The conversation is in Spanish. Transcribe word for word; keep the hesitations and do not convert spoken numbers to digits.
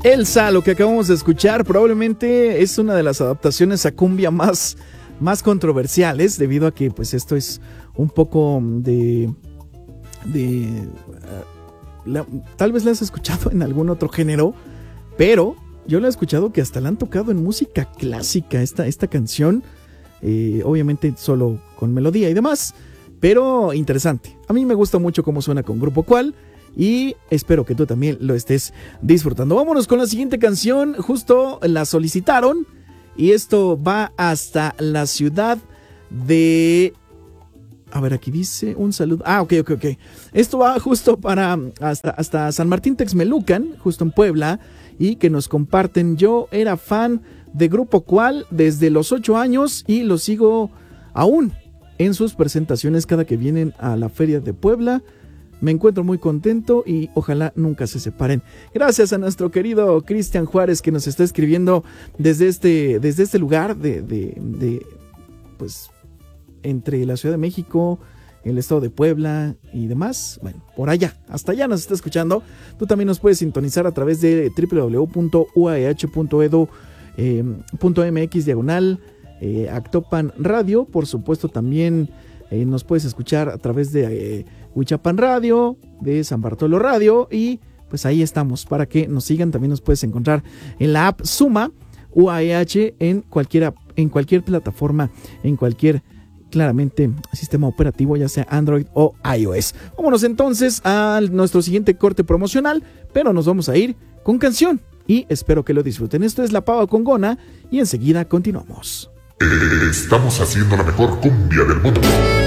Elsa, lo que acabamos de escuchar, probablemente es una de las adaptaciones a cumbia más, más controversiales, debido a que pues esto es un poco de... de uh, la, tal vez la has escuchado en algún otro género, pero yo la he escuchado que hasta la han tocado en música clásica, esta, esta canción, eh, obviamente solo con melodía y demás, pero interesante. A mí me gusta mucho cómo suena con Grupo Cual. Y espero que tú también lo estés disfrutando. Vámonos con la siguiente canción. Justo la solicitaron. Y esto va hasta la ciudad de... A ver, aquí dice un saludo. Ah, ok, ok, ok. Esto va justo para hasta, hasta San Martín Texmelucan, justo en Puebla. Y que nos comparten. Yo era fan de Grupo Cual desde los ocho años. Y lo sigo aún en sus presentaciones cada que vienen a la Feria de Puebla. Me encuentro muy contento y ojalá nunca se separen. Gracias a nuestro querido Cristian Juárez, que nos está escribiendo desde este, desde este lugar de, de, de, pues, entre la Ciudad de México, el estado de Puebla y demás. Bueno, por allá, hasta allá nos está escuchando. Tú también nos puedes sintonizar a través de doble u doble u doble u punto u a e hache punto e d u punto m x diagonal eh, Actopan Radio. Por supuesto, también eh, nos puedes escuchar a través de eh, Huichapan Radio, de San Bartolo Radio, y pues ahí estamos para que nos sigan. También nos puedes encontrar en la app Suma U A E H en cualquier, en cualquier plataforma, en cualquier, claramente, sistema operativo, ya sea Android o iOS. Vámonos entonces a nuestro siguiente corte promocional, pero nos vamos a ir con canción y espero que lo disfruten. Esto es La Pava con Gona y enseguida continuamos. Estamos haciendo la mejor cumbia del mundo.